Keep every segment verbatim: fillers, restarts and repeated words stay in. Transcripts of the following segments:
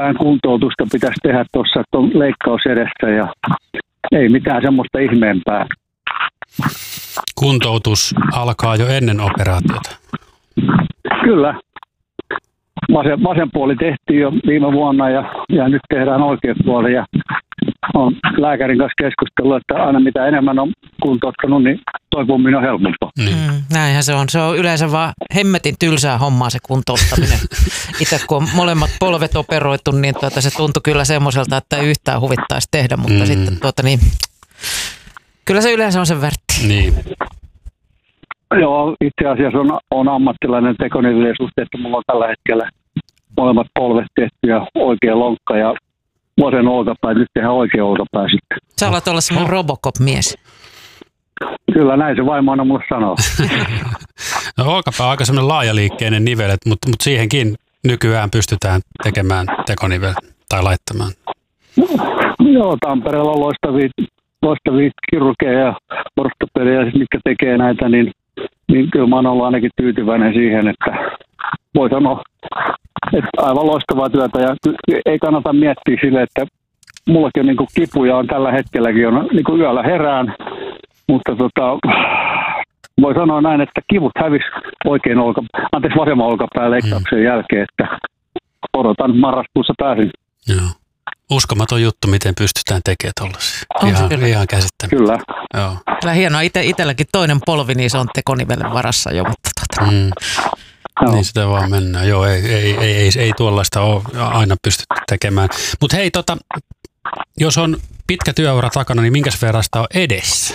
eteenpäin kuntoutusta pitäisi tehdä tuossa, että on leikkaus edessä ja ei mitään semmoista ihmeempää. Kuntoutus alkaa jo ennen operaatiota. Kyllä. Vasen, vasen puoli tehtiin jo viime vuonna ja, ja nyt tehdään oikea puoli. Ja on lääkärin kanssa keskustellut, että aina mitä enemmän on kuntouttanut, niin toipuminen on helpompaa. Niin. Mm, näinhän se on. Se on yleensä vaan hemmetin tylsää hommaa se kuntouttaminen. Itse kun on molemmat polvet operoitu, niin tuota, se tuntui kyllä semmoiselta, että ei yhtään huvittaisi tehdä, mutta mm. sitten tuota niin, kyllä se yleensä on sen värtti. Niin. Joo, itse asiassa on, on ammattilainen tekonivelien suhteen, että mulla on tällä hetkellä molemmat polvet tehty ja oikea lonkka ja vasen olkapää, nyt tehdään oikea olkapää sitten. Sä alat olla semmoinen Robocop-mies. Kyllä näin se vaimo aina mulle sanoo. No olkapää on aika semmoinen laajaliikkeinen nivelet, mutta, mutta siihenkin nykyään pystytään tekemään tekonivel tai laittamaan. Joo, Tampereella on loistavia, loistavia kirurgeja ja ortopedejä, mitkä tekee näitä, niin, niin kyllä mä oon ollut ainakin tyytyväinen siihen, että voi sanoa, että aivan loistavaa työtä ja ei kannata miettiä sille, että mullakin on niin kuin kipuja on tällä hetkelläkin, on niin kuin yöllä herään, mutta tota, voi sanoa näin, että kivut hävisi oikein olka, anteeksi vasemman olkapään leikkauksen mm. jälkeen, että odotan marraskuussa pääsin. Joo. Uskomaton juttu, miten pystytään tekemään tollaisia. Ihan, ihan käsittämättä. Kyllä. Joo. Kyllä hienoa. Ite, itselläkin toinen polvi, niin se on tekonivelen varassa jo, mutta tota. Mm. Niin sitä vaan mennään. Joo, ei, ei, ei, ei, ei tuollaista ole aina pystytty tekemään. Mutta hei, tota, jos on pitkä työura takana, niin minkäs verran sitä on edessä?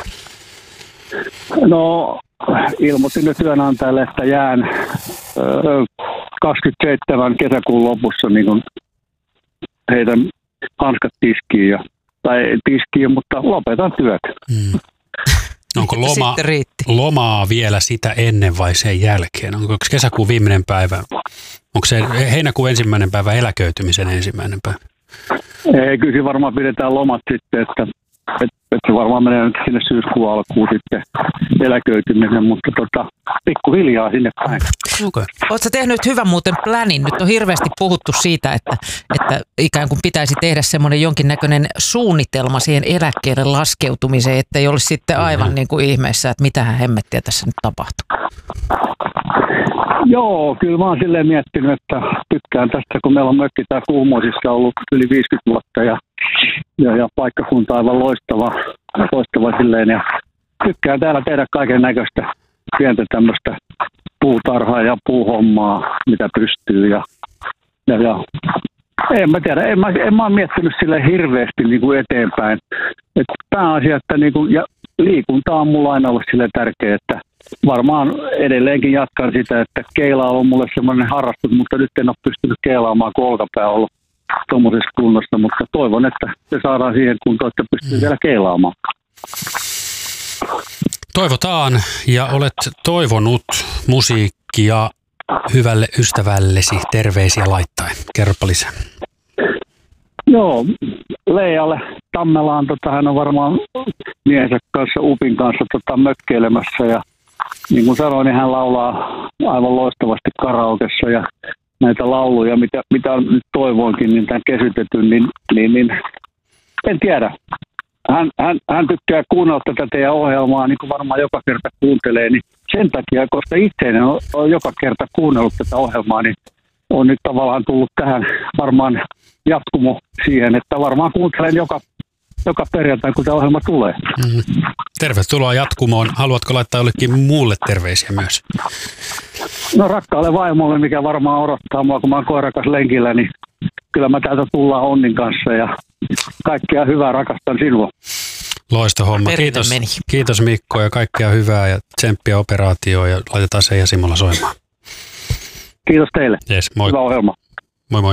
No, ilmoitin nyt työnantajalle, että jään öö, kaksikymmentäseitsemän kesäkuun lopussa niin kun heitän hanskat tiskiin, ja, tai tiskiin, mutta lopetan työt. Mm. Onko loma, lomaa vielä sitä ennen vai sen jälkeen? Onko kesäkuun viimeinen päivä? Onko se heinäkuun ensimmäinen päivä eläköitymisen ensimmäinen päivä? Ei, kyllä varmaan pidetään lomat sitten, että, että, että se varmaan menee nyt sinne syyskuun alkuun sitten eläköitymisen, mutta tota, pikkuhiljaa sinne päin. Okay. Oletko tehnyt hyvän muuten planin? Nyt on hirveästi puhuttu siitä, että, että ikään kuin pitäisi tehdä semmoinen jonkinnäköinen suunnitelma siihen eläkkeelle laskeutumiseen, että ei olisi sitten aivan mm-hmm. niin kuin ihmeessä, että mitähän hemmettiä tässä nyt tapahtuu. Joo, kyllä mä oon silleen miettinyt, että tykkään tästä, kun meillä on mökki täällä Kuhmoisissa ollut yli viisikymmentä vuotta ja, ja, ja paikkakunta aivan loistava, loistava silleen ja tykkään täällä tehdä kaiken näköistä pientä tämmöistä puutarhaa ja puuhommaa, mitä pystyy ja, ja, ja en mä tiedä, en mä, en mä ole miettinyt sille hirveästi niin kuin eteenpäin. Et pääasia, että niin kuin, ja liikunta on mulla aina ollut sille tärkeää, että varmaan edelleenkin jatkan sitä, että keila on mulle semmoinen harrastus, mutta nyt en ole pystynyt keilaamaan, kun olkapää on ollut tuommoisessa kunnossa, mutta toivon, että se saadaan siihen kuntoon, että pystyy vielä keilaamaan. Toivotaan ja olet toivonut musiikkia hyvälle ystävällesi terveisiä laittaen. Kerropa lisää. Joo, Leijalle Tammelaan, tota, hän on varmaan miehensä kanssa, Upin kanssa tota, mökkeilemässä ja niin kuin sanoin, niin hän laulaa aivan loistavasti karaokessa ja näitä lauluja, mitä, mitä nyt toivoinkin, niin tämän kesytetyn, niin, niin, niin en tiedä. Hän, hän, hän tykkää kuunnella tätä teidän ohjelmaa, niin kuin varmaan joka kerta kuuntelee, niin sen takia, koska itse on, on joka kerta kuunnellut tätä ohjelmaa, niin on nyt tavallaan tullut tähän varmaan jatkumo siihen, että varmaan kuuntelen joka, joka perjantai, kun tämä ohjelma tulee. Mm. Tervetuloa jatkumoon. Haluatko laittaa jollekin muulle terveisiä myös? No rakkaalle vaimolle, mikä varmaan odottaa mua, kun mä oon koirakas lenkillä, niin kyllä mä täältä tullaan Onnin kanssa ja kaikkea hyvää, rakastan sinua. Loista homma. Kiitos, kiitos Mikko ja kaikkea hyvää ja tsemppiä operaatioon ja laitetaan se ja Simolla soimaan. Kiitos teille. Yes, moi. Hyvä ohjelma. Moi moi.